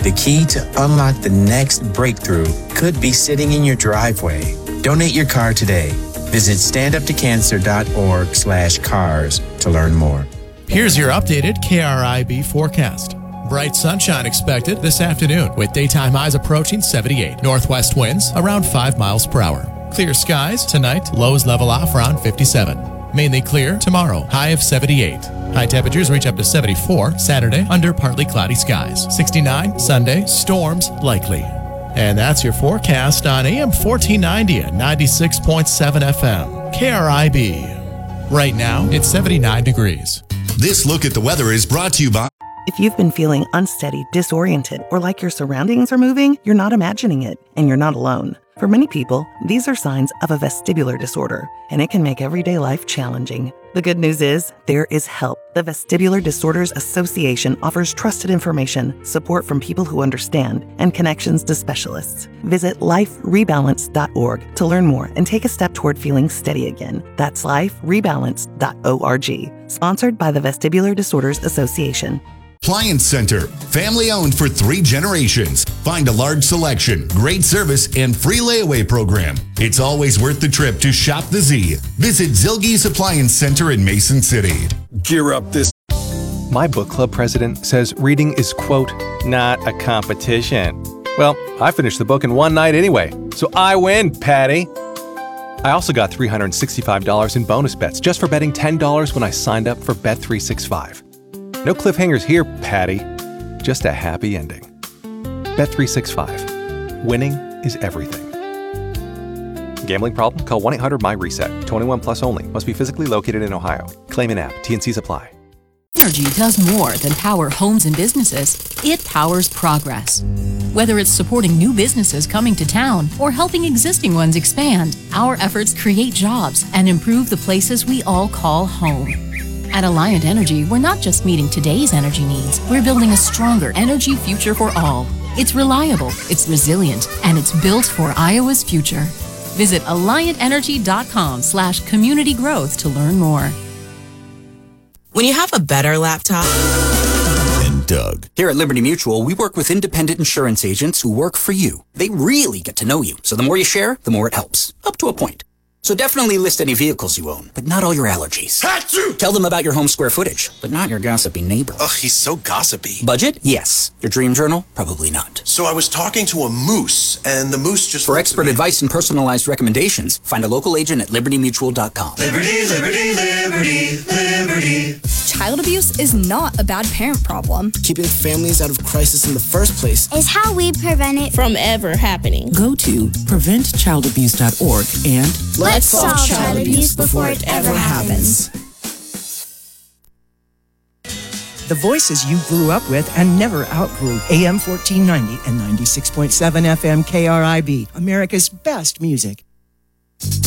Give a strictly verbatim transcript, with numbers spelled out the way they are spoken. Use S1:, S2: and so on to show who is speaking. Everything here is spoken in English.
S1: The key to unlock the next breakthrough could be sitting in your driveway. Donate your car today. Visit standuptocancer.org slash cars to learn more.
S2: Here's your updated K R I B forecast. Bright sunshine expected this afternoon with daytime highs approaching seventy-eight. Northwest winds around five miles per hour. Clear skies tonight, lows level off around fifty-seven. Mainly clear tomorrow, high of seventy-eight. High temperatures reach up to seventy-four Saturday under partly cloudy skies. sixty-nine Sunday, storms likely. And that's your forecast on A M fourteen ninety and ninety-six point seven F M. K R I B. Right now, it's seventy-nine degrees.
S3: This look at the weather is brought to you by...
S4: If you've been feeling unsteady, disoriented, or like your surroundings are moving, you're not imagining it, and you're not alone. For many people, these are signs of a vestibular disorder, and it can make everyday life challenging. The good news is, there is help. The Vestibular Disorders Association offers trusted information, support from people who understand, and connections to specialists. Visit life rebalance dot org to learn more and take a step toward feeling steady again. That's life rebalance dot org. Sponsored by the Vestibular Disorders Association.
S3: Appliance Center, family owned for three generations. Find a large selection, great service, and free layaway program. It's always worth the trip to shop the Z. Visit Zilge's Appliance Center in Mason City.
S5: Gear up this.
S6: My book club president says reading is, quote, not a competition. Well, I finished the book in one night anyway, so I win, Patty. I also got three hundred sixty-five dollars in bonus bets just for betting ten dollars when I signed up for Bet three sixty-five. No cliffhangers here, Patty. Just a happy ending. Bet three sixty-five. Winning is everything. Gambling problem? Call one eight hundred M Y reset. twenty-one plus only. Must be physically located in Ohio. Claim in app. T and Cs apply.
S7: Energy does more than power homes and businesses. It powers progress. Whether it's supporting new businesses coming to town or helping existing ones expand, our efforts create jobs and improve the places we all call home. At Alliant Energy, we're not just meeting today's energy needs, we're building a stronger energy future for all. It's reliable, it's resilient, and it's built for Iowa's future. Visit alliant energy dot com slash community growth to learn more.
S8: When you have a better laptop...
S9: And Doug. Here at Liberty Mutual, we work with independent insurance agents who work for you. They really get to know you, so the more you share, the more it helps. Up to a point. So definitely list any vehicles you own, but not all your allergies. Hatsu! Tell them about your home square footage, but not your gossipy neighbor.
S10: Ugh, he's so gossipy.
S9: Budget? Yes. Your dream journal? Probably not.
S10: So I was talking to a moose, and the moose just...
S9: For expert advice and personalized recommendations, find a local agent at liberty mutual dot com.
S11: Liberty, liberty, liberty, liberty. Child abuse is not a bad parent problem.
S12: Keeping families out of crisis in the first place
S13: is how we prevent it from ever happening.
S14: Go to prevent child abuse dot org and
S13: let's Let's solve child, child abuse before it ever happens.
S15: The voices you grew up with and never outgrew. A M fourteen ninety and ninety-six point seven F M K R I B, America's best music.